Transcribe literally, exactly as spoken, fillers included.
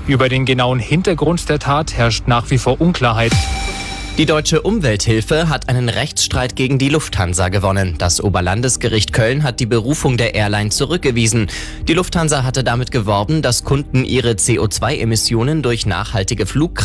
Über den genauen Hintergrund der Tat herrscht nach wie vor Unklarheit. Die Deutsche Umwelthilfe hat einen Rechtsstreit gegen die Lufthansa gewonnen. Das Oberlandesgericht Köln hat die Berufung der Airline zurückgewiesen. Die Lufthansa hatte damit geworben, dass Kunden ihre C O zwei Emissionen durch nachhaltige Flugkreise